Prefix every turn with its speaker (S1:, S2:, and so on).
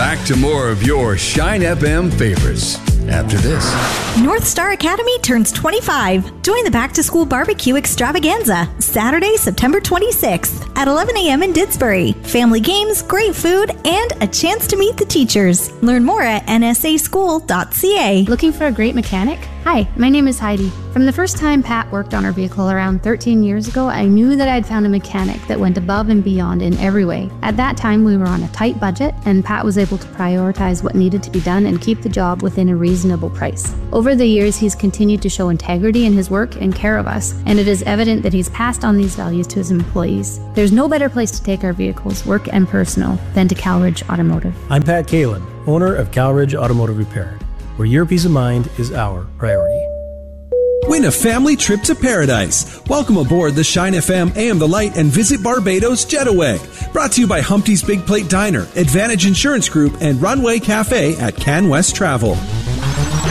S1: Back to more of your Shine FM favorites after this.
S2: North Star Academy turns 25. Join the Back to School Barbecue Extravaganza, Saturday, September 26th at 11 a.m. in Didsbury. Family games, great food, and a chance to meet the teachers. Learn more at nsaschool.ca.
S3: Looking for a great mechanic? Hi, my name is Heidi. From the first time Pat worked on our vehicle around 13 years ago, I knew that I'd found a mechanic that went above and beyond in every way. At that time, we were on a tight budget, and Pat was able to prioritize what needed to be done and keep the job within a reasonable price. Over the years, he's continued to show integrity in his work and care of us, and it is evident that he's passed on these values to his employees. There's no better place to take our vehicles, work and personal, than to Calridge Automotive.
S4: I'm Pat Kalin, owner of Calridge Automotive Repair, where your peace of mind is our priority.
S5: Win a family trip to paradise. Welcome aboard the Shine FM AM The Light and visit Barbados Jetaway. Brought to you by Humpty's Big Plate Diner, Advantage Insurance Group, and Runway Cafe at CanWest Travel.